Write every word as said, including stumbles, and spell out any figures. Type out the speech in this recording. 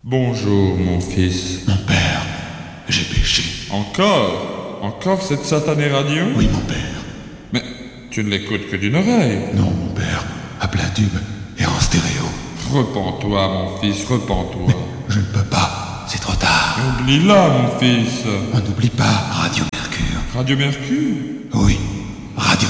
Bonjour, mon fils. Mon père, j'ai péché. Encore? Encore cette satanée radio? Oui, mon père. Mais tu ne l'écoutes que d'une oreille. Non, mon père, à plein tube et en stéréo. Repens-toi, mon fils, repens-toi. Mais je ne peux pas, c'est trop tard. Oublie-la, mon fils. On n'oublie pas Radio Mercure. Radio Mercure? Oui, Radio